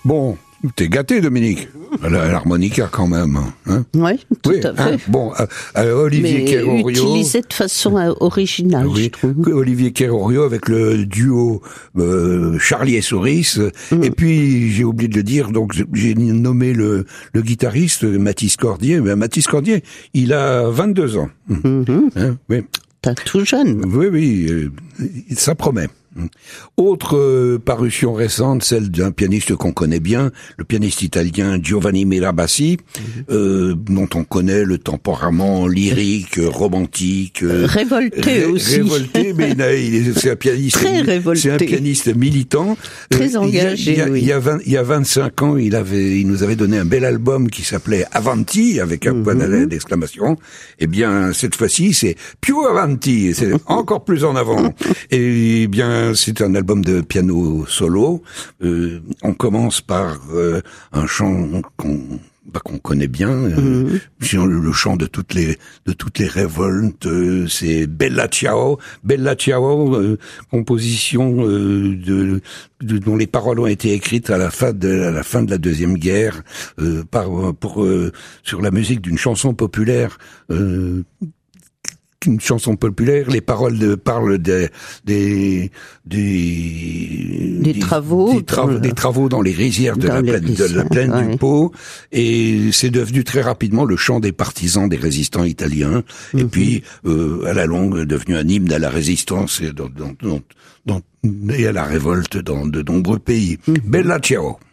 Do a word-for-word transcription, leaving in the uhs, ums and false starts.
Bon, t'es gâté, Dominique. L'harmonica, quand même. Hein, oui, tout oui, à fait. Hein, bon, euh, Olivier Querorio. Utilisé de façon euh, originale, oui, je trouve. Olivier Querorio avec le duo euh, Charlie et Souris. Mm. Et puis, j'ai oublié de le dire, donc j'ai nommé le, le guitariste Mathis Cordier. Mais Mathis Cordier, il a vingt-deux ans. Mm-hmm. Hein, oui. T'es tout jeune. Oui, oui, euh, ça promet. Autre euh, parution récente, celle d'un pianiste qu'on connaît bien, le pianiste italien Giovanni Mirabassi, mmh. euh, dont on connaît le tempérament lyrique, romantique, euh, révolté ré- aussi. Révolté, mais il est, c'est un pianiste, très révolté. C'est un pianiste militant, très engagé. Il y a, oui. il y a, vingt, il y a vingt-cinq ans, il avait, il nous avait donné un bel album qui s'appelait Avanti avec un mmh. point d'exclamation. Eh bien, cette fois-ci, c'est più avanti, c'est encore plus en avant. Et bien. C'est un album de piano solo. Euh, on commence par euh, un chant qu'on bah, qu'on connaît bien, euh, mmh. le chant de toutes les de toutes les révoltes. Euh, c'est Bella Ciao, Bella Ciao, euh, composition euh, de, de dont les paroles ont été écrites à la fin de à la fin de la deuxième guerre euh, par pour euh, sur la musique d'une chanson populaire. Euh, Une chanson populaire, les paroles de, parlent des des des, des travaux, des, tra- des travaux dans les rizières de la plaine, de la plaine ouais. du Pô, et c'est devenu très rapidement le chant des partisans des résistants italiens, mm-hmm. et puis euh, à la longue devenu un hymne à la résistance et, dans, dans, dans, dans, et à la révolte dans de nombreux pays. Mm-hmm. Bella ciao.